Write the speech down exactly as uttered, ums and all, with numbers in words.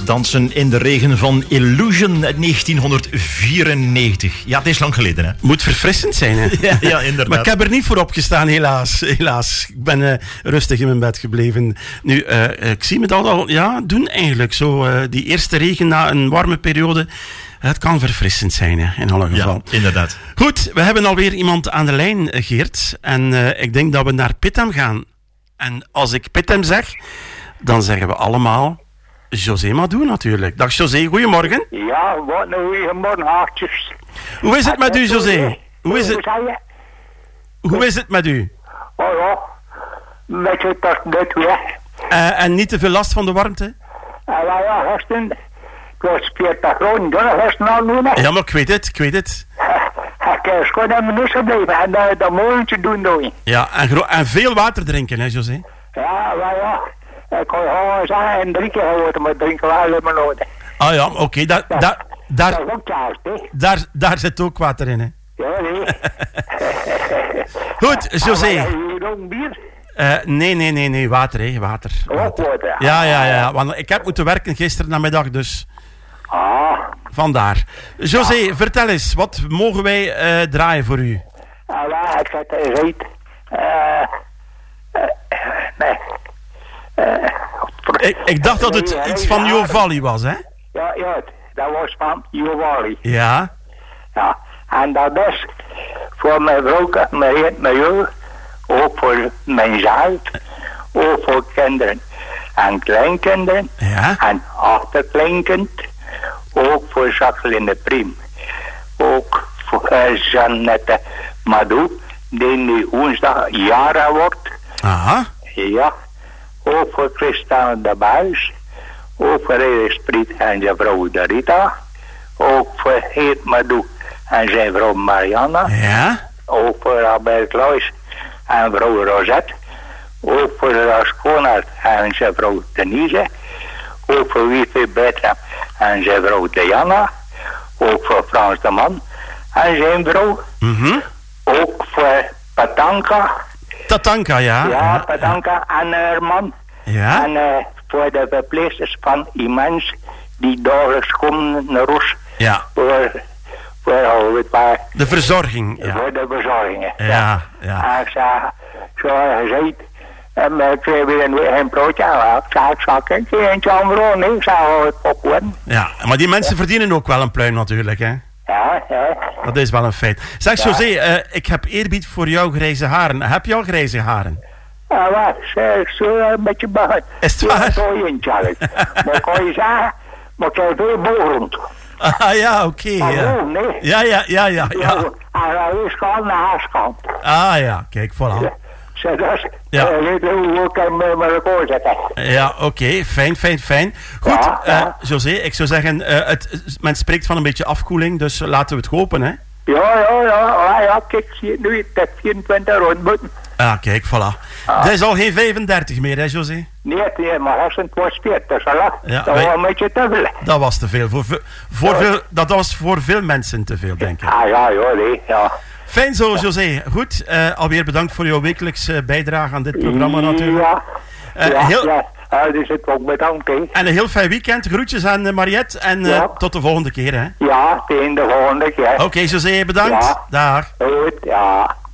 Dansen in de regen van Illusion uit negentienhonderdvierennegentig. Ja, het is lang geleden, hè? Moet verfrissend zijn, hè? Ja, ja, inderdaad. Maar ik heb er niet voor opgestaan, helaas. helaas. Ik ben uh, rustig in mijn bed gebleven. Nu, uh, ik zie me dat al ja, doen eigenlijk. Zo, uh, die eerste regen na een warme periode. Het kan verfrissend zijn, hè, in alle geval. Ja, inderdaad. Goed, we hebben alweer iemand aan de lijn, Geert. En uh, ik denk dat we naar Pittem gaan. En als ik Pittem zeg, dan zeggen we allemaal José Madou natuurlijk. Dag José, goedemorgen. Ja, wat een goeiemorgen, hartjes. Hoe is het met u, José? Hoe is het, Hoe is het met u? Oh ja, een beetje tot dit weg. Uh, en niet te veel last van de warmte? Ja, ja, gisteren, het was veertig graden, dat was nou nu niet. Ja, maar ik weet het, ik weet het. Ik kan gewoon in mijn neus gebleven en dat, dat mooi doen doen. Ja, en, gro- en veel water drinken, hè, José? Ja, ja, ja. Ik kan gewoon zeggen en drinken houden, maar drinken wel helemaal nodig. Ah ja, oké, okay, daar, dat, daar, daar, dat is ook juist, hè? Daar, daar zit ook water in, hè? Ja, nee. Goed, José. Je dronk bier? Uh, nee, nee, nee, nee, water, hè, water. water. Oh, water. Ja, ja, ja, want ik heb moeten werken gisteren namiddag, dus... Ah. Vandaar. José, ah. vertel eens, wat mogen wij uh, draaien voor u? Ah, ja, ik had het gezegd. Uh, uh, nee. Uh, ik, ik dacht dat het iets van Jovalli was, hè? Ja, ja, dat was van Jovalli. Ja. Ja, en dat is voor mijn vrouw, mijn heet, mijn jou, ook voor mijn zaad, ook voor kinderen en kleinkinderen ja. en achterkleinkind, ook voor Jacqueline Priem, ook voor uh, Jeannette Madou, die nu woensdag jaren wordt. Aha. Ja, ook voor Christian de Buis, ook voor Erik Spriet en zijn vrouw Darita, ook voor Heet Madou en zijn vrouw Marianne, ja. ook voor Albert Lois en vrouw Rosette, ook voor Lars Konard en zijn vrouw Denise, ook voor Wifi Bertram en zijn vrouw Diana, ook voor Frans de Man en zijn vrouw, mm-hmm. ook voor Patanka. Tatanka, ja. Ja, ja Patanka ja. en haar man. Ja. En uh, voor de verpleegsters van die mensen die dagelijks komen naar Roes. Ja. Voor, voor oh, weet waar. De verzorging. Ja. Voor de verzorgingen. Ja, ja. ja. En ik zei, zoals gezegd, en ik zei weer een, een broodje aan. Ik zei, ik zal een keer eentje aan nee, ik zou het popcorn. Ja, maar die mensen ja. verdienen ook wel een pluim natuurlijk, hè? Ja, ja. Dat is wel een feit. Zeg, ja. José, uh, ik heb eerbied voor jouw grijze haren. Heb je al grijze haren? Ja, wat? Zeg, zo een beetje bang. Is het waar? Zo eentje eigenlijk. Maar kan je zeggen, maar ik heb veel boogrond. Ah ja, oké. Okay, ja. Oh, nee. ja, ja, ja, ja, ja. Aan de eerste naar haaskant. Ah ja, kijk, voilà. Ja. Zeg, dat is, ja. uh, weet hoe ik hem met mijn record zetten. Ja, oké, okay. fijn, fijn, fijn. Goed, ja, ja. Uh, José, ik zou zeggen, uh, het, men spreekt van een beetje afkoeling, dus laten we het hopen, hè? Ja, ja, ja, ja, ja kijk, zie je nu, het heeft vierentwintig rondboeten. Ah, kijk, voilà. Ah. Dat is al geen vijfendertig meer, hè, José? Nee, nee, maar als het was veertig, ja, dat wij, was een beetje te veel. Dat was te veel. Voor, voor ja. veel. Dat was voor veel mensen te veel, denk ik. Ah, ja, ja, nee, ja. Fijn zo, José. Goed, uh, alweer bedankt voor jouw wekelijkse bijdrage aan dit programma natuurlijk. Ja, uh, ja, heel... ja. Uh, dus het ook bedankt, hè. En een heel fijn weekend. Groetjes aan uh, Mariette en uh, ja. tot de volgende keer, hè. Ja, tegen de volgende keer. Oké, okay, José, bedankt. Ja. Dag. Goed, ja.